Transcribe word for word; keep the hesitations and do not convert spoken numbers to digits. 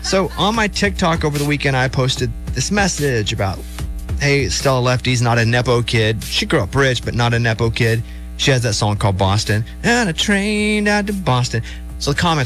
So on my TikTok over the weekend, I posted this message about, hey, Stella Lefty's not a Nepo kid. She grew up rich, but not a Nepo kid. She has that song called Boston. And a train out to Boston. So the comments